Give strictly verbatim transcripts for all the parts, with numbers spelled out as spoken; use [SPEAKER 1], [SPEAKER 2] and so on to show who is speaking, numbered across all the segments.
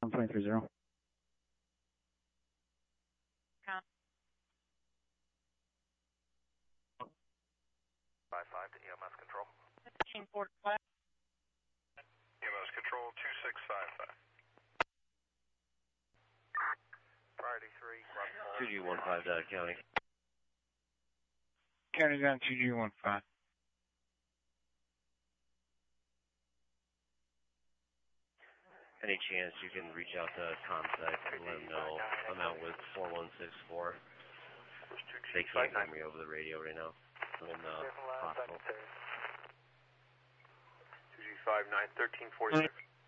[SPEAKER 1] one point three zero.
[SPEAKER 2] Five five to E M S control.
[SPEAKER 3] fifteen forty-five.
[SPEAKER 2] E M S control two six five five. Priority three.
[SPEAKER 4] two G one five to county.
[SPEAKER 1] County down two G one five.
[SPEAKER 4] Any chance you can reach out to ComSec and let them know I'm out with four one six four. They can't hear me over the radio right now. I'm in the hospital.
[SPEAKER 2] two G five nine thirteen forty-six.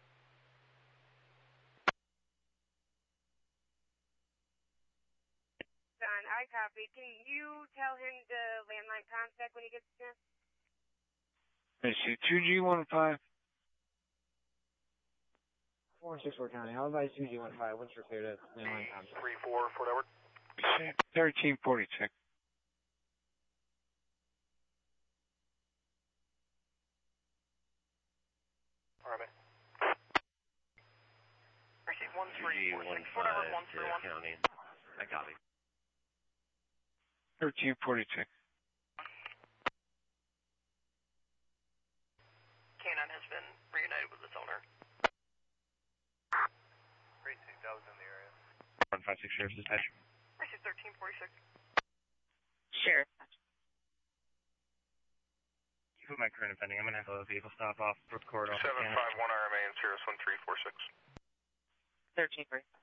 [SPEAKER 5] John, I copy. Can you tell him to landline contact when he gets a chance?
[SPEAKER 1] Let's see, two G one five.
[SPEAKER 6] four six four County. How about two G one five? What's your clear to landline contact?
[SPEAKER 2] three four, whatever.
[SPEAKER 1] thirteen forty-six.
[SPEAKER 2] Army.
[SPEAKER 3] Receive one
[SPEAKER 4] two
[SPEAKER 3] three
[SPEAKER 4] G
[SPEAKER 3] four
[SPEAKER 4] one
[SPEAKER 3] six. Whatever,
[SPEAKER 4] five
[SPEAKER 3] one
[SPEAKER 4] to
[SPEAKER 3] three one.
[SPEAKER 4] county. I copy.
[SPEAKER 1] thirteen forty-six.
[SPEAKER 3] Canine has been reunited with its owner.
[SPEAKER 2] Precinct, that was in the area.
[SPEAKER 1] one five six Sheriff's Dispatch.
[SPEAKER 3] Receive thirteen forty-six.
[SPEAKER 1] Sheriff. You put my current offending. I'm going to have a vehicle stop off Brook Corridor.
[SPEAKER 2] seven five one R M A and Cirrus one three four six.
[SPEAKER 3] thirteen three.